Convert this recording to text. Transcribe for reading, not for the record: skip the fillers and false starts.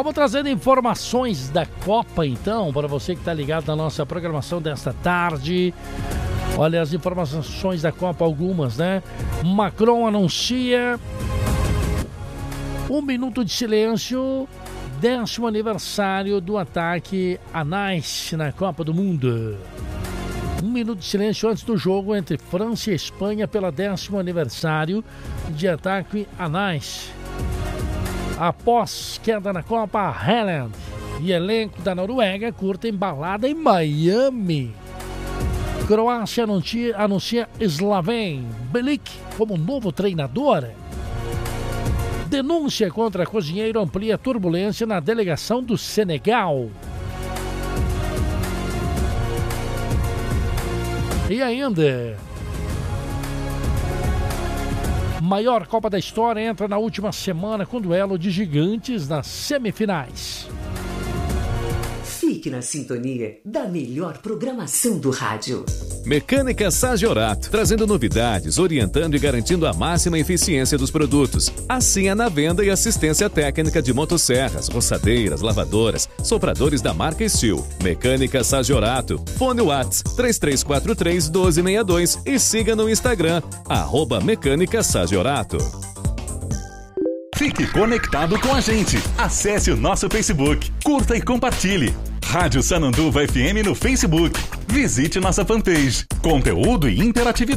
Vamos trazendo informações da Copa, então, para você que está ligado na nossa programação desta tarde. Olha as informações da Copa, algumas, né? Macron anuncia 1 minuto de silêncio, 10º aniversário do ataque a Nice na Copa do Mundo. 1 minuto de silêncio antes do jogo entre França e Espanha pela 10º aniversário de ataque a Nice. Após queda na Copa, Haaland e elenco da Noruega curtem balada em Miami. Croácia anuncia Slaven Bilic como novo treinador. Denúncia contra cozinheiro amplia turbulência na delegação do Senegal. E ainda, maior Copa da história entra na última semana com duelo de gigantes nas semifinais. Fique na sintonia da melhor programação do rádio. Mecânica Sagiorato, trazendo novidades, orientando e garantindo a máxima eficiência dos produtos. Assim é na venda e assistência técnica de motosserras, roçadeiras, lavadoras, sopradores da marca Steel. Mecânica Sagiorato. Fone Whats 3343-1262 e siga no Instagram, @Mecânica Sagiorato. Fique conectado com a gente. Acesse o nosso Facebook, curta e compartilhe. Rádio Sananduva FM no Facebook. Visite nossa fanpage. Conteúdo e interatividade.